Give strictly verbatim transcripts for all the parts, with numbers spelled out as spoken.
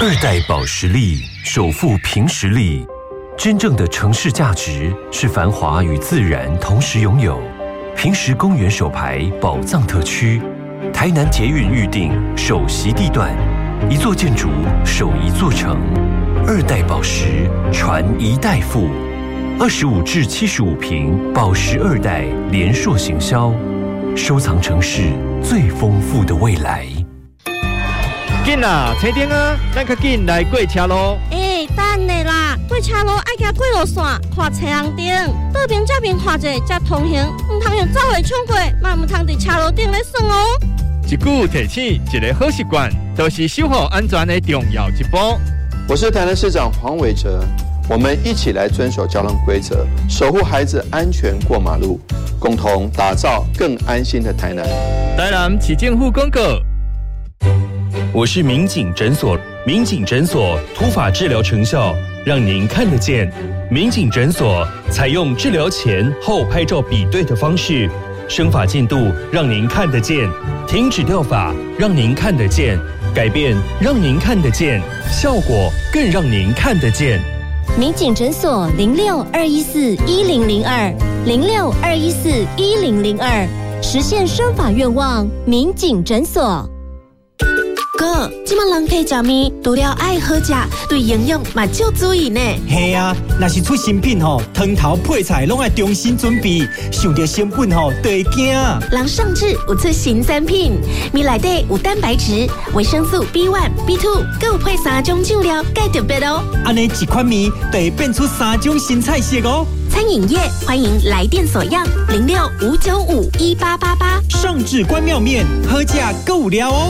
二代保时力首富凭实力，真正的城市价值是繁华与自然同时拥有。平实公园首排宝藏特区，台南捷运预定首席地段，一座建筑守一座城。二代保时传一代富，二十五至七十五坪保时二代连硕行销，收藏城市最丰富的未来。 紧啦，车顶啊，咱较紧来过车路。 哎，等下啦，过车路爱行过路线，看车红灯，倒边这边看者才通行，唔通用走回冲过，嘛唔通伫车路顶咧耍哦。 一句提醒，一个好习惯，都是守护安全的重要一步。 我是台南市长黄伟哲，我们一起来遵守交通规则，守护孩子安全过马路，共同打造更安心的台南。 台南市政府广告。 我是民警诊所，民警诊所突发治疗成效，让您看得见。民警诊所采用治疗前后拍照比对的方式，生发进度让您看得见，停止掉发让您看得见，改变让您看得见，效果更让您看得见。 民警诊所零六二一四一零零二零六二一四一零零二，实现生发愿望。民警诊所。 哥，这摆人客食面，除了爱好食，对营养嘛就注意呢。 嘿啊，若是出新品吼，汤头配菜拢爱重新准备，想到成本吼，就会惊。 人上市有出新产品，面内底有蛋白质、维生素 B 一、B 二，还有配三种酱料，介特别哦。 安尼一款面就会变出三种新菜色哦。 餐饮业欢迎来电索样零六五九五一八八八。 上至关庙面，好食够料哦。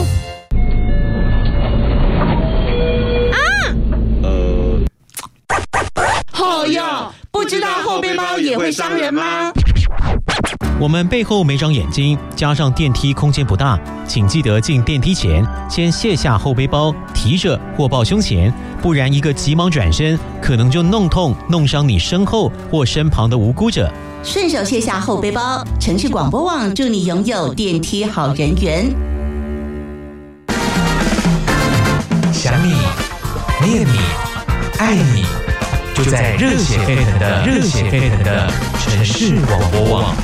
好哟，不知道后背包也会伤人吗？ 我们背后没长眼睛，加上电梯空间不大，请记得进电梯前先卸下后背包，提着或抱胸前，不然一个急忙转身，可能就弄痛、弄伤你身后或身旁的无辜者。 顺手卸下后背包，城市广播网祝你拥有电梯好人缘。 想你，念你，爱你。就在热血沸腾的热血沸腾的城市广播网。